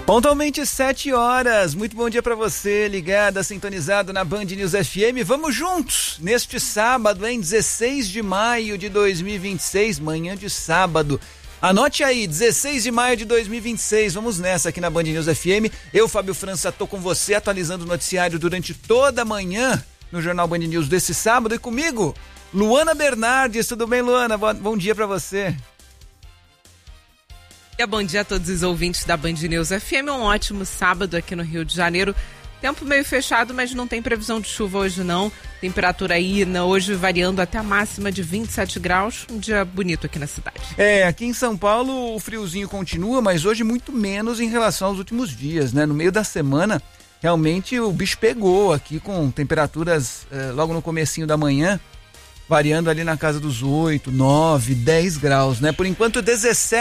Pontualmente 7 horas, muito bom dia para você, ligada, sintonizado na Band News FM. Vamos juntos neste sábado, hein? 16 de maio de 2026, manhã de sábado. Anote aí, 16 de maio de 2026, vamos nessa aqui na Band News FM. Eu, Fábio França, tô com você atualizando o noticiário durante toda a manhã no Jornal Band News desse sábado. E comigo, Luana Bernardes. Tudo bem, Luana? Bom dia para você. Bom dia a todos os ouvintes da Band News FM. Um ótimo sábado aqui no Rio de Janeiro. Tempo meio fechado, mas não tem previsão de chuva hoje não. Temperatura aí hoje variando até a máxima de 27 graus. Um dia bonito aqui na cidade. Aqui em São Paulo o friozinho continua, mas hoje muito menos em relação aos últimos dias, né? No meio da semana, realmente o bicho pegou aqui com temperaturas logo no comecinho da manhã, variando ali na casa dos 8, 9, 10 graus, né? Por enquanto 17